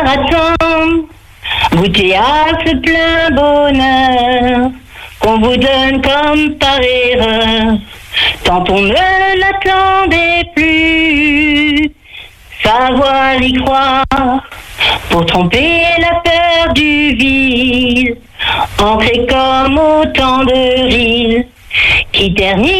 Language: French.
ensemble, goûter à ce plein bonheur qu'on vous donne comme par erreur, tant on ne l'attendait plus. Savoir y croire pour tromper la peur du vide, entrer comme autant de rides qui ternissent